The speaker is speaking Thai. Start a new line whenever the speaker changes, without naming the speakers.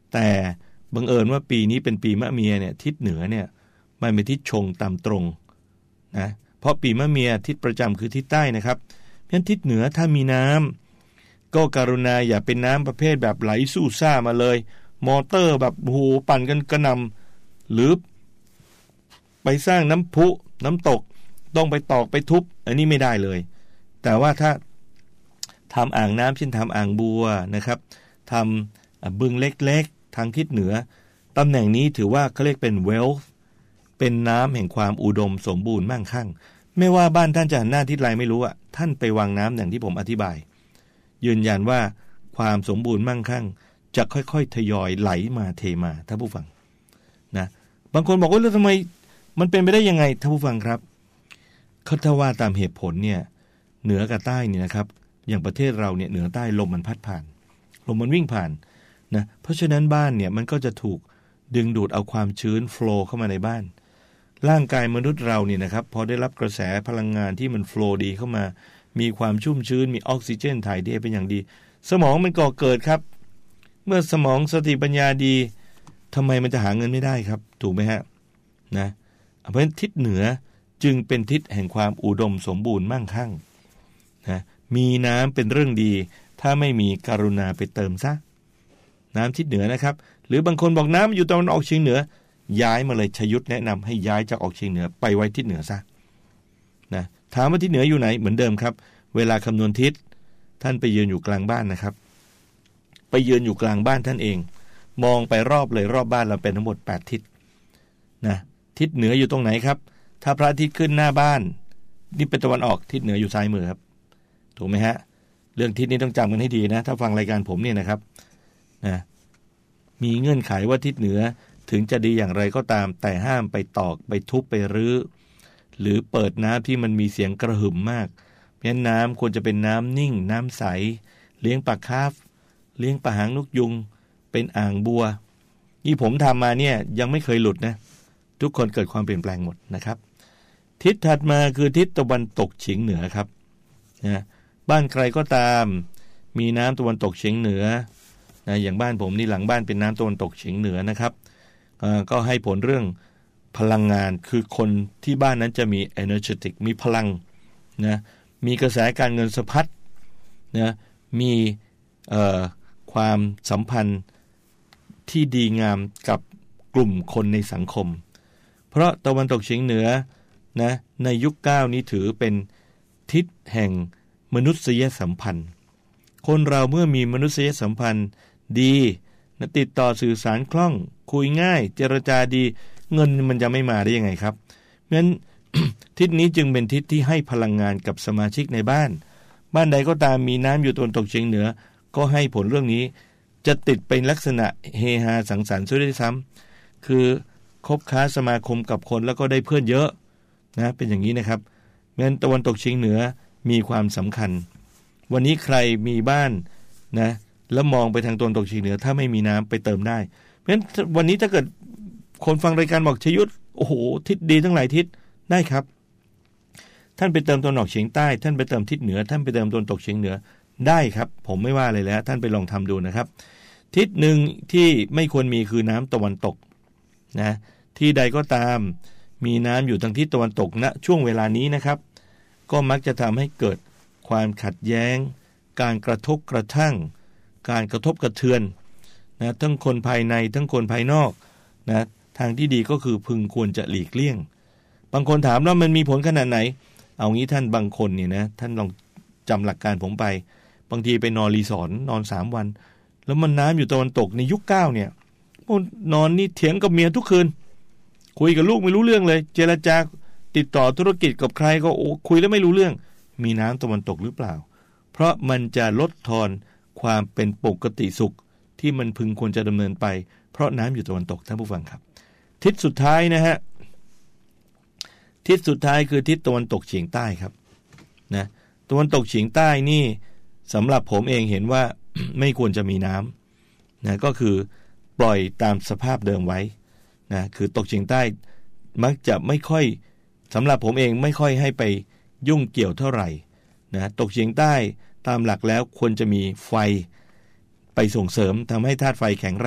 แต่บังเอิญว่าปีนี้เป็นปีมะเมียเนี่ยทิศเหนือเนี่ยมันเป็นทิศชงตามตรงนะเพราะปีมะเมียทิศประจำคือทิศใต้นะครับเพราะฉะนั้นทิศเหนือถ้ามีน้ำก็กรุณาอย่าเป็นน้ำประเภทแบบไหลสู้ซ่ามาเลยมอเตอร์แบบโอ้โหปั่นกันกระหน่ำหรือไปสร้างน้ำพุน้ำตกต้องไปตอกไปทุบอันนี้ไม่ได้เลยแต่ว่าถ้าทำอ่างน้ำเช่นทำอ่างบัวนะครับทำบึงเล็กๆทางทิศเหนือตำแหน่งนี้ถือว่าเขาเรียกเป็น wealth เป็นน้ำแห่งความอุดมสมบูรณ์มั่งคั่งไม่ว่าบ้านท่านจะหันหน้าทิศไรไม่รู้อ่ะท่านไปวางน้ำอย่างที่ผมอธิบายยืนยันว่าความสมบูรณ์มั่งคั่งจะค่อยๆทยอยไหลมาเทมาท่านผู้ฟังนะบางคนบอกว่าแล้วทำไมมันเป็นไปได้ยังไงท่านผู้ฟังครับถ้าว่าตามเหตุผลเนี่ยเหนือกับใต้เนี่ยนะครับอย่างประเทศเราเนี่ยเหนือใต้ลมมันพัดผ่านลมมันวิ่งผ่านนะเพราะฉะนั้นบ้านเนี่ยมันก็จะถูกดึงดูดเอาความชื้นโฟลว์เข้ามาในบ้านร่างกายมนุษย์เราเนี่ยนะครับพอได้รับกระแสพลังงานที่มันโฟลว์ดีเข้ามามีความชุ่มชื้นมีออกซิเจนถ่ายเทเป็นอย่างดีสมองมันก่อเกิดครับเมื่อสมองสติปัญญาดีทำไมมันจะหาเงินไม่ได้ครับถูกไหมฮะนะเพราะฉะนั้นทิศเหนือจึงเป็นทิศแห่งความอุดมสมบูรณ์มั่งคั่งนะมีน้ำเป็นเรื่องดีถ้าไม่มีกรุณาไปเติมซะน้ำทิศเหนือนะครับหรือบางคนบอกน้ำอยู่ตะวันออกเฉียงเหนือย้ายมาเลยชยุทธแนะนำให้ย้ายจากออกเฉียงเหนือไปไว้ทิศเหนือซะนะถามว่าทิศเหนืออยู่ไหนเหมือนเดิมครับเวลาคำนวณทิศท่านไปยืนอยู่กลางบ้านนะครับไปยืนอยู่กลางบ้านท่านเองมองไปรอบเลยรอบบ้านเราเป็นทั้งหมด8ทิศนะทิศเหนืออยู่ตรงไหนครับถ้าพระอาทิตย์ขึ้นหน้าบ้านนี่เป็นตะวันออกทิศเหนืออยู่ซ้ายมือครับถูกไหมฮะเรื่องทิศนี้ต้องจำกันให้ดีนะถ้าฟังรายการผมเนี่ยนะครับนะมีเงื่อนไขว่าทิศเหนือถึงจะดีอย่างไรก็ตามแต่ห้ามไปตอกไปทุบไปรื้อหรือเปิดน้ำที่มันมีเสียงกระหึ่มมากเพราะฉะนั้นน้ำควรจะเป็นน้ำนิ่งน้ำใสเลี้ยงปลาคาร์ฟเลี้ยงปลาหางนกยุงเป็นอ่างบัวนี่ผมทำมาเนี่ยยังไม่เคยหลุดนะทุกคนเกิดความเปลี่ยนแปลงหมดนะครับทิศถัดมาคือทิศตะวันตกเฉียงเหนือครับนะบ้านใครก็ตามมีน้ำตะวันตกเฉียงเหนือนะอย่างบ้านผมนี่หลังบ้านเป็นน้ำตะวันตกเฉียงเหนือนะครับก็ให้ผลเรื่องพลังงานคือคนที่บ้านนั้นจะมี energetic มีพลังนะมีกระแสการเงินสะพัดนะมีความสัมพันธ์ที่ดีงามกับกลุ่มคนในสังคมเพราะตะวันตกเฉียงเหนือนะในยุค9นี้ถือเป็นทิศแห่งมนุษยสัมพันธ์คนเราเมื่อมีมนุษยสัมพันธ์ดีนะติดต่อสื่อสารคล่องคุยง่ายเจรจาดีเงินมันจะไม่มาได้ยังไงครับเพราะฉะนั้น ทิศนี้จึงเป็นทิศที่ให้พลังงานกับสมาชิกในบ้านใดก็ตามมีน้ำอยู่ตะวันตกเฉียงเหนือก็ให้ผลเรื่องนี้จะติดเป็นลักษณะเฮฮาสังสรรค์ซะด้วยซ้ำคือคบค้าสมาคมกับคนแล้วก็ได้เพื่อนเยอะนะเป็นอย่างนี้นะครับเพราะฉะนั้นตะวันตกเฉียงเหนือมีความสำคัญวันนี้ใครมีบ้านนะแล้วมองไปทางตะวันตกเฉียงเหนือถ้าไม่มีน้ำไปเติมได้เพราะฉะนั้นวันนี้ถ้าเกิดคนฟังรายการบอกชยุทธโอ้โหทิศดีทั้งหลายทิศได้ครับท่านไปเติมตะวันออกเฉียงใต้ท่านไปเติมทิศเหนือท่านไปเติมตะวันตกเฉียงเหนือได้ครับผมไม่ว่าเลยแล้วท่านไปลองทำดูนะครับทิศหนึ่งที่ไม่ควรมีคือน้ำตะวันตกนะที่ใดก็ตามมีน้ำอยู่ทางทิศตะวันตกณช่วงเวลานี้นะครับก็มักจะทำให้เกิดความขัดแย้งการกระทบกระทั่งการกระทบกระเทือนนะทั้งคนภายในทั้งคนภายนอกนะทางที่ดีก็คือพึงควรจะหลีกเลี่ยงบางคนถามว่ามันมีผลขนาดไหนเอางี้ท่านบางคนเนี่ยนะท่านลองจำหลักการผมไปบางทีไปนอนรีสอร์ทนอน3วันแล้วมันน้ำอยู่ตะวันตกในยุค9เนี่ยนอนนี่เถียงกับเมียทุกคืนคุยกับลูกไม่รู้เรื่องเลยเจรจาติดต่อธุรกิจกับใครก็คุยแล้วไม่รู้เรื่องมีน้ำตะวันตกหรือเปล่าเพราะมันจะลดทอนความเป็นปกติสุขที่มันพึงควรจะดำเนินไปเพราะน้ำอยู่ตะวันตกท่านผู้ฟังครับทิศสุดท้ายนะฮะทิศสุดท้ายคือทิศตะวันตกเฉียงใต้ครับนะตะวันตกเฉียงใต้นี่สำหรับผมเองเห็นว่า ไม่ควรจะมีน้ำนะก็คือปล่อยตามสภาพเดิมไว้นะคือตกเฉียงใต้มักจะไม่ค่อยสำหรับผมเองไม่ค่อยให้ไปยุ่งเกี่ยวเท่าไหร่นะตกเฉียงใต้ตามหลักแล้วควรจะมีไฟไปส่งเสริมทำให้ธาตุไฟแข็งแรง